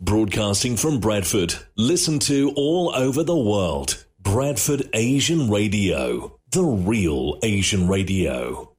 broadcasting from Bradford. Listen to all over the world. Bradford Asian Radio, the real Asian radio.